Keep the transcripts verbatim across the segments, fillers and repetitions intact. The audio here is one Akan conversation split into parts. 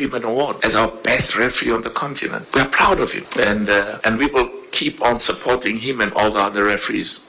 him an award as our best referee on the continent. We are proud of him, and uh, and we will keep on supporting him and all the other referees.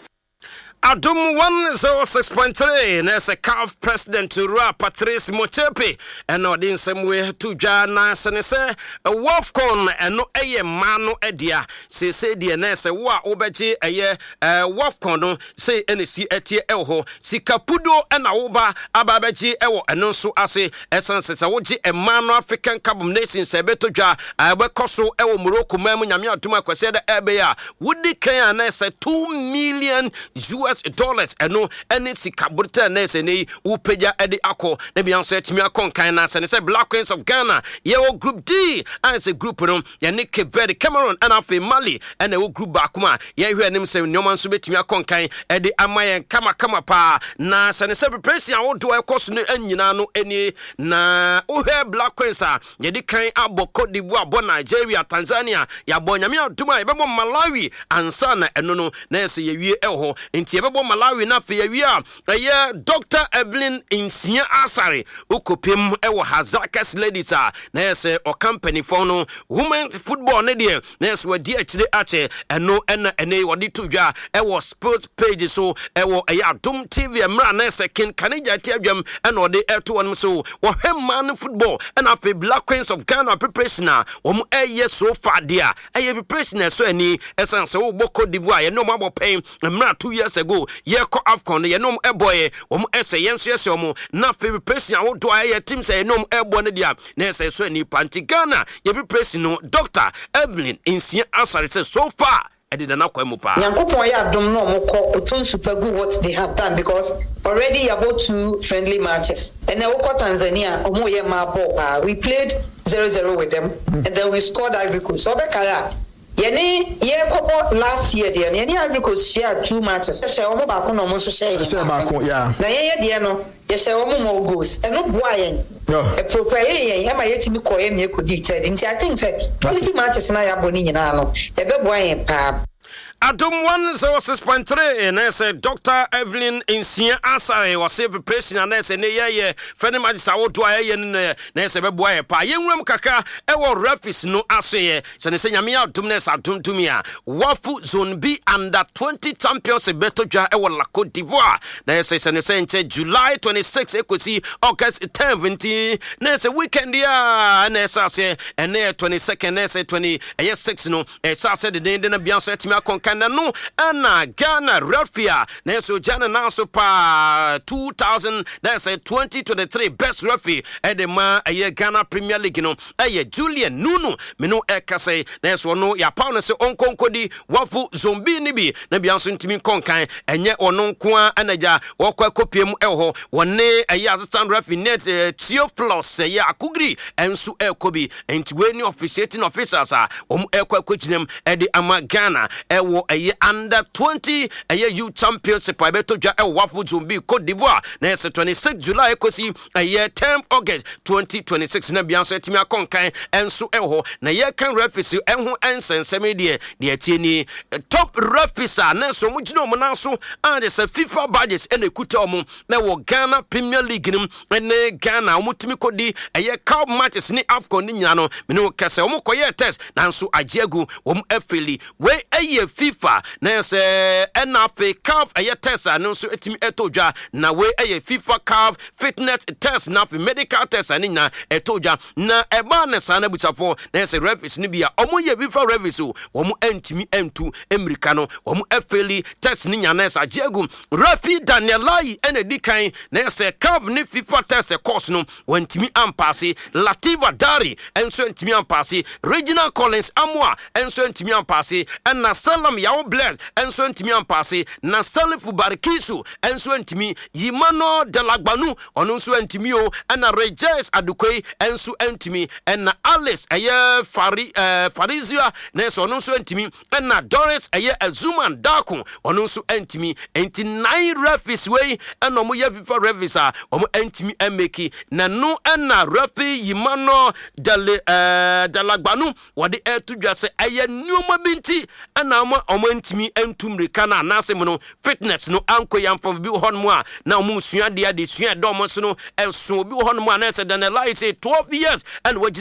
Adum one oh six point three as a C A F president to Ra Patrice Motsepe and not in some way to Jana Senese a Wolfcon and no a mano edia say say the nurse a wa obeji a year Wolfcon say any see etie elho si Capudo and Aoba Ababeji ewo and no so ase essence a woji a mano African Carbon Nation Sebetoja I will coso ewo Morocco Mamu Yamia Tuma Kwaseda Ebea would the Kenya nurse two million U S dollars and no any sikabuta nese ni upeja edi ako ne bianso etimi akon kan na se Black Queens of Ghana ye o group D and it's a group no ye ne Cape Verde Cameroon and afi Mali and e group back ma ye hwe anim se nyoman so betimi akon kan edi amayen kama kama pa na se ne se president wo do ekoso ne anyina no eni na uhwe Black Queens a ye di kan abo Cote d'Ivoire abo Nigeria Tanzania ya bo nyame aduma ye bebo Malawi ansa na eno no na se ye wie eho enti bebo Malawi na fe yawia eye Doctor Evelyn Insia Asare ukopem ewo Hazakas ladies a na yese o company for no women's football ne de na yese wadi akire ache eno ena ene wadi tudwa ewo sports page so ewo eye Adum T V mra na yese kin kanija tiadwam ena ode eto won so wo hemman football ena fe Black Queens of Ghana preparation a wo eye so far dia eye preparation so ani essence wo Cote d'Ivoire ye no mabo pen mra two years ago ye ko Afcon ye nom eboye wo ese yenso yese wo na fe president wo do aye team say nom ebo ne dia na ese so ni panti Ghana ye be president no Doctor Evelyn Insia Asare say so far I did not come up. Yankopon ya dom no moko otun super good what they have done because already about two friendly matches and then we got Tanzania omo ye ma ball we played zero zero with them mm. and then we scored Ivory Coast so be kala Yeni ye kopo last year there yeni Ivory Coast share two matches share omo ba ko no mo so share share ba ko yeah na ye ye there no ye share omo mo goals and no boa yen e prepare yen e ma ye timi ko yen e ko dictate nti I think say quality matches na ya boni nyina no e be boa yen pa Adum one oh six point three and say Doctor Evelyn Insia Asare was a president and say ne ye friend magisa wo do aye ne na say be boy pa yenwram kaka e wo referees no asoye se ne say nyame adum ne sa adum tumia wafu zone B under twenty champions beto dwa e wo la Cote d'Ivoire na say se ne say nche July twenty-sixth ekosi August tenth na say weekend ya na say and twenty-second na say twenty-six no e say the day na bianso etimi akon na no ana Ghana Refia na so Ghana na so pa two thousand na say twenty twenty-three best referee e de ma e Ghana Premier League no e Julian Nunu me no e ka say na so no ya pa no se onkonkodi wafu zombi ni bi na bia so ntimi konkan enye ono nko anaja wokwa kopiem e ho wone e assistant referee net Theophilus e akugri enso e kobi enti we ni officiating officers a om e kwa kwaginem e de ama Ghana e wo eye under twenty eye youth championship beto dwa e wafu zombi Cote d'Ivoire na se twenty-sixth July ekosi eye tenth August twenty twenty-six na bianso etimi akonkan enso e ho na ye kan referee enho ensenseme de de atieni top referees na so mugino mo na so and se FIFA badges ene kuta omo na wo Ghana Premier League nim ene Ghana omutimi kodi eye cup matches ni Afcon ni nyina no me no kase omo koye test na so agiegu om afeli we eye FIFA na se N F A C A F eye test no so etimi etodwa na we eye FIFA C A F fitness test na medical test ani na etodwa na eba na sana butafo na se referees ni bia omo ye FIFA referees o omo antimi entu America no omo afeli test ni nyana sa agiegu referee Daniel Lai ene dikan na se C A F ni FIFA test course no wantimi ampase Latifa Dari enso antimi ampase Regional Collins Amwa enso antimi ampase na Salam Yawo Bless enso antimi ampase na Salifu Barikisu enso antimi Yimano Delagbanu ono enso antimi o na Rejes Adukoi enso antimi na Alice eye Fari uh, Farizia na enso ono enso antimi na Doris eye Azuman Dako ono enso antimi enti nine referees wey na omo ye FIFA referees a omo antimi emeki na no na referee Yimano Dele uh, Delagbanu wode etudwa se eye nyoma binti na ama omo ntimi entumrika na anase mo no fitness no anko yam for bi hon mo a na omo sua de ade sua do mo so no enso bi hon mo a na se dan light say twelve years and